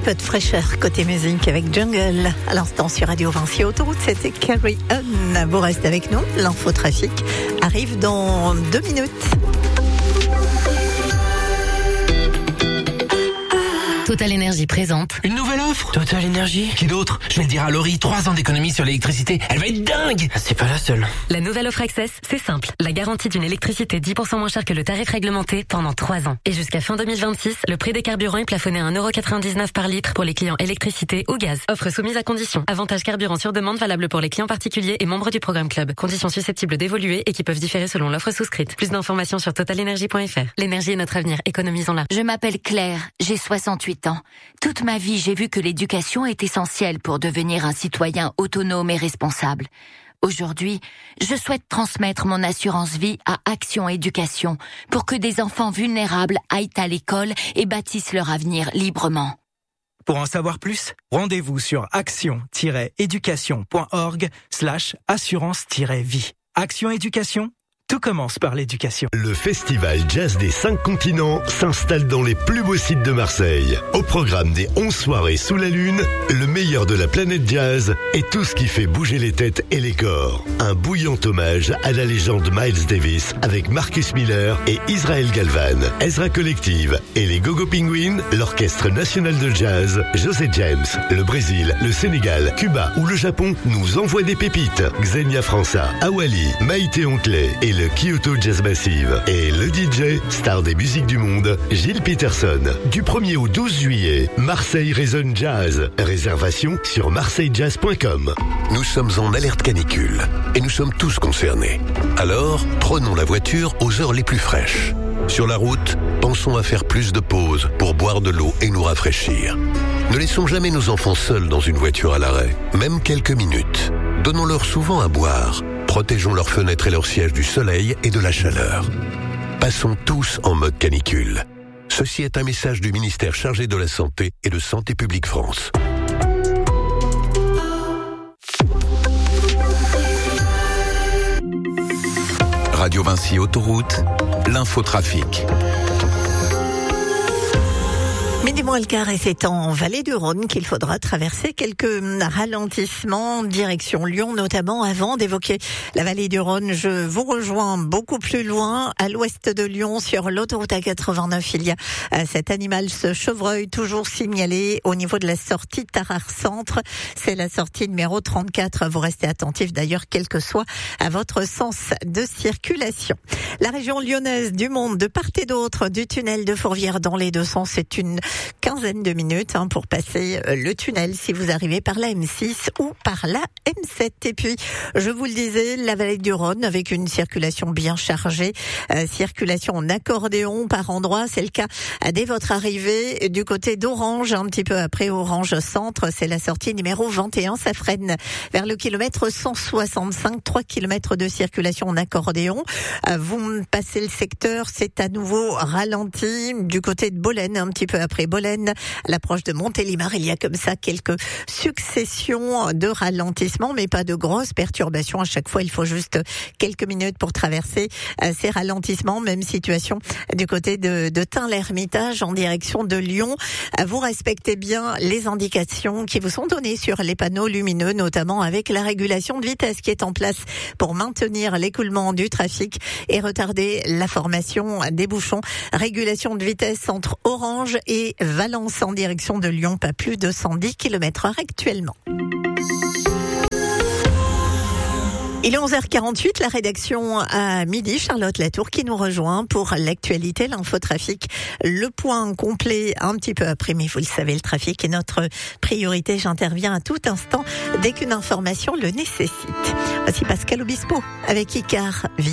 peu de fraîcheur côté musique avec Jungle. À l'instant sur Radio Vinci Autoroute, c'était Carry On. Vous restez avec nous. L'infotrafic arrive dans 2 minutes. Total Énergie présente. Une nouvelle offre Total Énergie. Qui d'autre? Je vais le dire à Laurie, 3 ans d'économie sur l'électricité. Elle va être dingue. C'est pas la seule. La nouvelle offre Access, c'est simple. La garantie d'une électricité 10% moins chère que le tarif réglementé pendant 3 ans. Et jusqu'à fin 2026, le prix des carburants est plafonné à 1,99€ par litre pour les clients électricité ou gaz. Offre soumise à conditions. Avantage carburant sur demande valable pour les clients particuliers et membres du programme Club. Conditions susceptibles d'évoluer et qui peuvent différer selon l'offre souscrite. Plus d'informations sur totalenergie.fr. L'énergie est notre avenir. Économisons-la. Je m'appelle Claire, j'ai 68 ans. Toute ma vie, j'ai vu que l'éducation est essentielle pour devenir un citoyen autonome et responsable. Aujourd'hui, je souhaite transmettre mon assurance vie à Action Éducation pour que des enfants vulnérables aillent à l'école et bâtissent leur avenir librement. Pour en savoir plus, rendez-vous sur action-education.org/assurance-vie. Action Éducation, tout commence par l'éducation. Le festival Jazz des 5 continents s'installe dans les plus beaux sites de Marseille. Au programme des 11 soirées sous la lune, le meilleur de la planète jazz et tout ce qui fait bouger les têtes et les corps. Un bouillant hommage à la légende Miles Davis avec Marcus Miller et Israel Galvan, Ezra Collective et les Gogo Penguins, l'Orchestre National de Jazz, José James, le Brésil, le Sénégal, Cuba ou le Japon nous envoient des pépites. Xenia França, Awali, Maïté Ontelet et le Kyoto Jazz Massive. Et le DJ, star des musiques du monde, Gilles Peterson. Du 1er au 12 juillet, Marseille résonne jazz. Réservation sur marseillejazz.com. Nous sommes en alerte canicule et nous sommes tous concernés. Alors, prenons la voiture aux heures les plus fraîches. Sur la route, pensons à faire plus de pauses pour boire de l'eau et nous rafraîchir. Ne laissons jamais nos enfants seuls dans une voiture à l'arrêt, même quelques minutes. Donnons-leur souvent à boire. Protégeons leurs fenêtres et leurs sièges du soleil et de la chaleur. Passons tous en mode canicule. Ceci est un message du ministère chargé de la Santé et de Santé publique France. Radio Vinci Autoroute, l'infotrafic. Midi moins le quart et c'est en Vallée du Rhône qu'il faudra traverser quelques ralentissements direction Lyon notamment avant d'évoquer la Vallée du Rhône. Je vous rejoins beaucoup plus loin à l'ouest de Lyon sur l'autoroute A89. Il y a cet animal, ce chevreuil toujours signalé au niveau de la sortie Tarare Centre. C'est la sortie numéro 34. Vous restez attentifs d'ailleurs quel que soit à votre sens de circulation. La région lyonnaise du monde de part et d'autre du tunnel de Fourvière dans les deux sens, c'est une quinzaine de minutes pour passer le tunnel si vous arrivez par la M6 ou par la M7. Et puis, je vous le disais, la Vallée du Rhône avec une circulation bien chargée, circulation en accordéon par endroits. C'est le cas dès votre arrivée du côté d'Orange, un petit peu après Orange Centre. C'est la sortie numéro 21. Ça freine vers le kilomètre 165, 3 kilomètres de circulation en accordéon. Vous passez le secteur, c'est à nouveau ralenti du côté de Bolène, un petit peu après Bolène, à l'approche de Montélimar. Il y a comme ça quelques successions de ralentissements, mais pas de grosses perturbations. À chaque fois, il faut juste quelques minutes pour traverser ces ralentissements. Même situation du côté de Tain-l'Hermitage en direction de Lyon. Vous respectez bien les indications qui vous sont données sur les panneaux lumineux, notamment avec la régulation de vitesse qui est en place pour maintenir l'écoulement du trafic et retarder la formation des bouchons. Régulation de vitesse entre Orange et Valence en direction de Lyon, pas plus de 110 km/h actuellement. Il est 11h48, la rédaction à midi, Charlotte Latour qui nous rejoint pour l'actualité, l'infotrafic, le point complet un petit peu après, mais vous le savez, le trafic est notre priorité. J'interviens à tout instant dès qu'une information le nécessite. Voici Pascal Obispo avec Icar.